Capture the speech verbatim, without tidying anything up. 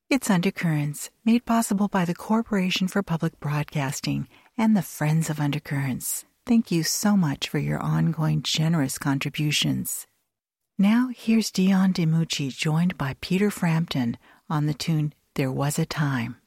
It's Undercurrents, made possible by the Corporation for Public Broadcasting and the Friends of Undercurrents. Thank you so much for your ongoing generous contributions. Now, here's Dion DiMucci joined by Peter Frampton on the tune There Was a Time.